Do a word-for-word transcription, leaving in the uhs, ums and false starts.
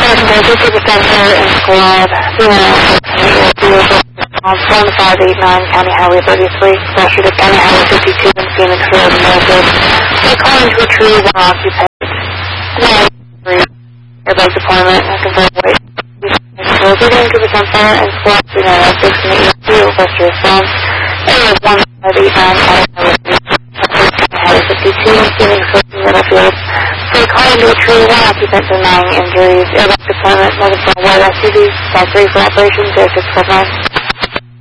This is the center and squad. one five eight nine County Highway thirty-three, Special to County Highway fifty-two in Phoenix, Road, America. We're calling to retrieve an occupant. nine three, airbag deployment, I can very wait. So we're going to the center and squad three nine oh six and eight two, request your response. Area one five eight nine County Highway fifty-two in Phoenix, Road, Middlefield. We're calling to retrieve one occupant denying injuries. Airbag deployment, Morgan White S U V, five three for operations, zero six five nine.